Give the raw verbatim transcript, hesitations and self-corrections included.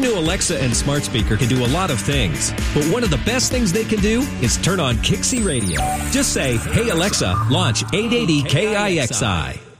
new Alexa and smart speaker can do a lot of things, but one of the best things they can do is turn on Kixie Radio. Just say, "Hey Alexa, launch eight eighty K I X I."